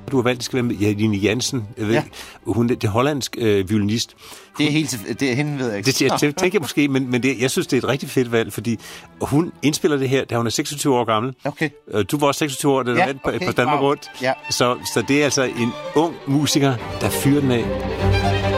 Du har valgt, det skal være med Line Jansen. Jeg ved, hun er det hollandsk violinist. Det er hende, ved jeg ikke. Det tænker jeg måske, men jeg synes, det er et rigtig fedt valg, fordi hun indspiller det her, da hun er 26 år gammel. Okay. Du var også 26 år, da du var på Danmark rundt. Ja. Så det er altså en ung musiker, der fyrer den af.